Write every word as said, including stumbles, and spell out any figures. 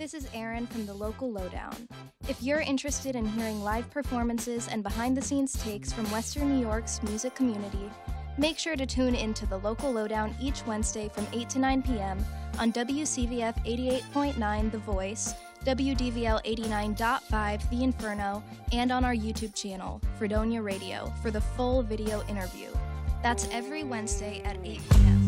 This is Erin from the Local Lowdown. If you're interested in hearing live performances and behind-the-scenes takes from Western New York's music community, make sure to tune in to the Local Lowdown each Wednesday from eight to nine p.m. on W C V F eighty-eight point nine The Voice, W D V L eighty-nine point five The Inferno, and on our YouTube channel, Fredonia Radio, for the full video interview. That's every Wednesday at eight p.m.